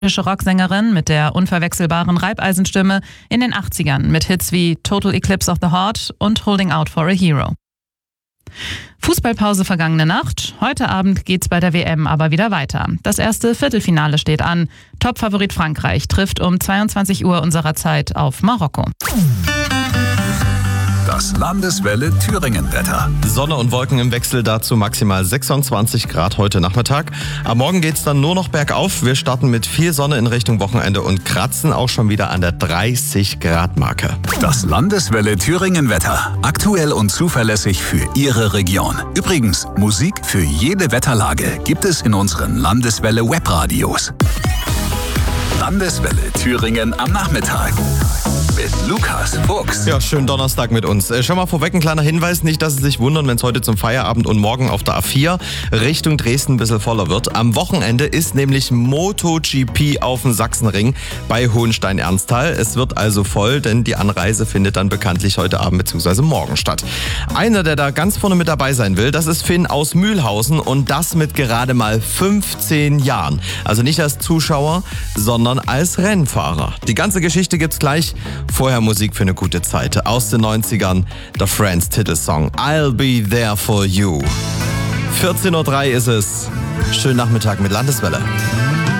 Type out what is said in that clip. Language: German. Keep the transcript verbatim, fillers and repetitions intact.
Rocksängerin mit der unverwechselbaren Reibeisenstimme in den achtzigern mit Hits wie Total Eclipse of the Heart und Holding Out for a Hero. Fußballpause vergangene Nacht. Heute Abend geht's bei der W M aber wieder weiter. Das erste Viertelfinale steht an. Topfavorit Frankreich trifft um zweiundzwanzig Uhr unserer Zeit auf Marokko. Das Landeswelle Thüringen-Wetter. Sonne und Wolken im Wechsel, dazu maximal sechsundzwanzig Grad heute Nachmittag. Am Morgen geht's dann nur noch bergauf. Wir starten mit viel Sonne in Richtung Wochenende und kratzen auch schon wieder an der dreißig Grad Marke. Das Landeswelle Thüringen-Wetter. Aktuell und zuverlässig für Ihre Region. Übrigens, Musik für jede Wetterlage gibt es in unseren Landeswelle Webradios. Landeswelle Thüringen am Nachmittag. Mit Lukas Fuchs. Ja, schönen Donnerstag mit uns. Äh, schon mal vorweg ein kleiner Hinweis, nicht, dass Sie sich wundern, wenn es heute zum Feierabend und morgen auf der A vier Richtung Dresden ein bisschen voller wird. Am Wochenende ist nämlich MotoGP auf dem Sachsenring bei Hohenstein-Ernsthal. Es wird also voll, denn die Anreise findet dann bekanntlich heute Abend bzw. morgen statt. Einer, der da ganz vorne mit dabei sein will, das ist Finn aus Mühlhausen und das mit gerade mal fünfzehn Jahren. Also nicht als Zuschauer, sondern als Rennfahrer. Die ganze Geschichte gibt's gleich. Vorher Musik für eine gute Zeit. Aus den neunzigern, der Friends Titelsong I'll Be There For You. vierzehn Uhr drei ist es. Schönen Nachmittag mit Landeswelle.